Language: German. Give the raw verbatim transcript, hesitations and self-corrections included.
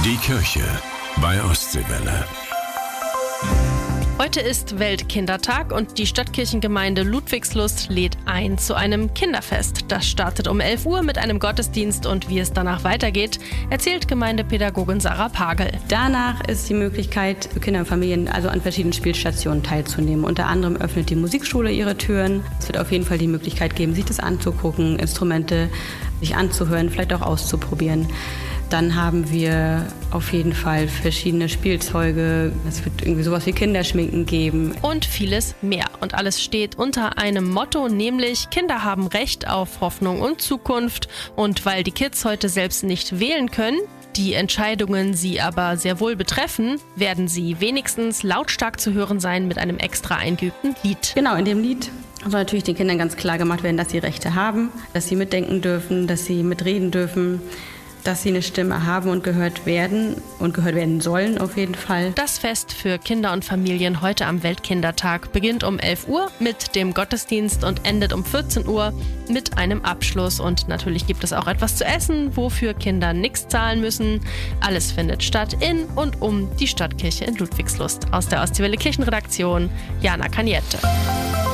Die Kirche bei Ostseewelle. Heute ist Weltkindertag und die Stadtkirchengemeinde Ludwigslust lädt ein zu einem Kinderfest. Das startet um elf Uhr mit einem Gottesdienst und wie es danach weitergeht, erzählt Gemeindepädagogin Sarah Pagel. Danach ist die Möglichkeit für Kinder und Familien also an verschiedenen Spielstationen teilzunehmen. Unter anderem öffnet die Musikschule ihre Türen. Es wird auf jeden Fall die Möglichkeit geben, sich das anzugucken, Instrumente sich anzuhören, vielleicht auch auszuprobieren. Dann haben wir auf jeden Fall verschiedene Spielzeuge. Es wird irgendwie sowas wie Kinderschminken geben. Und vieles mehr. Und alles steht unter einem Motto, nämlich Kinder haben Recht auf Hoffnung und Zukunft. Und weil die Kids heute selbst nicht wählen können, die Entscheidungen sie aber sehr wohl betreffen, werden sie wenigstens lautstark zu hören sein mit einem extra eingeübten Lied. Genau, in dem Lied soll natürlich den Kindern ganz klar gemacht werden, dass sie Rechte haben, dass sie mitdenken dürfen, dass sie mitreden dürfen, dass sie eine Stimme haben und gehört werden und gehört werden sollen auf jeden Fall. Das Fest für Kinder und Familien heute am Weltkindertag beginnt um elf Uhr mit dem Gottesdienst und endet um vierzehn Uhr mit einem Abschluss. Und natürlich gibt es auch etwas zu essen, wofür Kinder nichts zahlen müssen. Alles findet statt in und um die Stadtkirche in Ludwigslust. Aus der Ostseewelle Kirchenredaktion, Jana Kaniette.